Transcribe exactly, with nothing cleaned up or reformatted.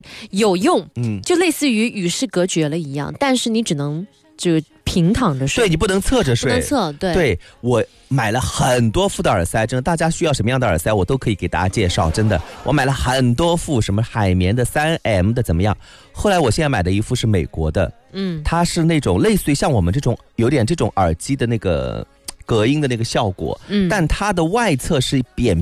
有用， 嗯， 就类似于与世隔绝了一样，但是你只能就平躺着睡， 对，你不能侧着睡， 不能侧，对， 对，我买了很多副的耳塞，真的，大家需要什么样的耳塞，我都可以给大家介绍，真的，我买了很多副，什么海绵的、三 M 的，怎么样？后来我现在买的一副是美国的， 嗯， 它是那种类似于像我们这种有点这种耳机的那个隔音的那个效果， 嗯， 但它的外侧是扁